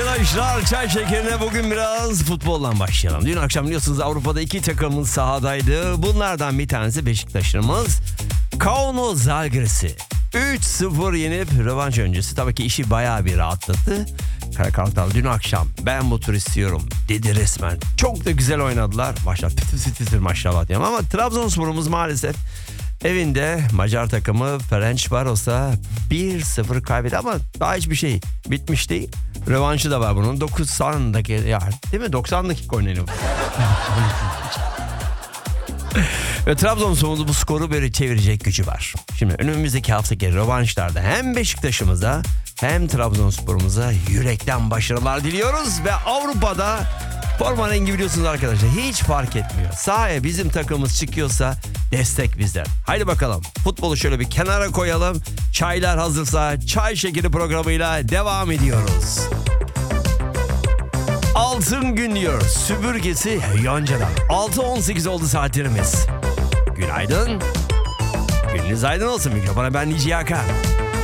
arkadaşlar, çay şekerine bugün biraz futboldan başlayalım. Dün akşam biliyorsunuz Avrupa'da iki takımın sahadaydı. Bunlardan bir tanesi Beşiktaşlarımız Kauno Žalgiris'i 3-0 yenip rövanş öncesi tabii ki işi bayağı bir rahatlattı. Kara Kartal dün akşam ben bu tur istiyorum dedi resmen. Çok da güzel oynadılar. Maşallah pütür maşallah diyeyim ama Trabzonspor'umuz maalesef evinde Macar takımı Ferencvaros'a 1-0 kaybetti ama daha hiçbir şey bitmiş değil. Rövanşı da var bunun. 90 dakika ya, değil mi? 90 dakika oynanıyor. Ve Trabzonspor'un bu skoru böyle çevirecek gücü var. Şimdi önümüzdeki haftaki rövanşlarda hem Beşiktaş'ımıza hem Trabzonspor'umuza yürekten başarılar diliyoruz ve Avrupa'da forma rengi biliyorsunuz arkadaşlar hiç fark etmiyor. Sahaya bizim takımımız çıkıyorsa destek bizden. Haydi bakalım futbolu şöyle bir kenara koyalım. Çaylar hazırsa çay şekeri programıyla devam ediyoruz. Altın gün diyor süpürgesi Yonca'dan. 6.18 oldu saatlerimiz. Günaydın. Gününüz aydın olsun mikrofona ben Nici Hakan.